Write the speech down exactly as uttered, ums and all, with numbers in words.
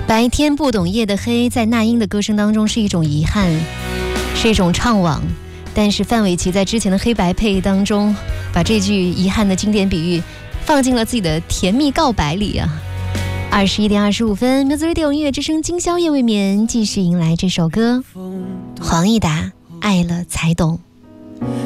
白天不懂夜的黑，在那英的歌声当中是一种遗憾，是一种怅惘。但是范玮琪在之前的黑白配当中，把这句遗憾的经典比喻放进了自己的甜蜜告白里啊。二十一点二十五分 ，Music Radio 音乐之声今宵夜未眠，继续迎来这首歌，黄义达《爱了才懂》。